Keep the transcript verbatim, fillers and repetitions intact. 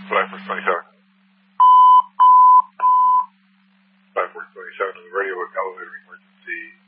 five four twenty-seven. five four twenty-seven to the radio elevator emergency.